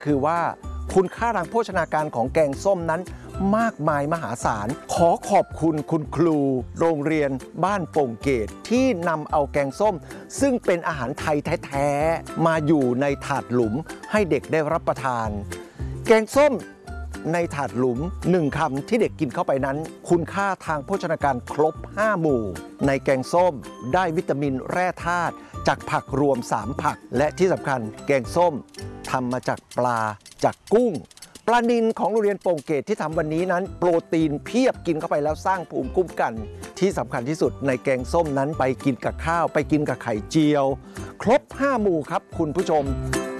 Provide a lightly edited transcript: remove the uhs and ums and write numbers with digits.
คือว่าคุณค่าทางโภชนาการของแกงส้มนั้นมากมายมหาศาลขอขอบคุณคุณครูโรงเรียนบ้านโป่งเกตที่นำเอาแกงส้มซึ่งเป็นอาหารไทยแท้ๆมาอยู่ในถาดหลุมให้เด็กได้รับประทานแกงส้มในถาดหลุม1คำที่เด็กกินเข้าไปนั้นคุณค่าทางโภชนาการครบ5หมู่ในแกงส้มได้วิตามินแร่ธาตุจากผักรวม3ผักและที่สำคัญแกงส้มทำมาจากปลาจากกุ้งปลานิลของโรงเรียนโป่งเกตที่ทำวันนี้นั้นโปรตีนเพียบกินเข้าไปแล้วสร้างภูมิคุ้มกันที่สำคัญที่สุดในแกงส้มนั้นไปกินกับข้าวไปกินกับไข่เจียวครบ5หมู่ครับคุณผู้ชม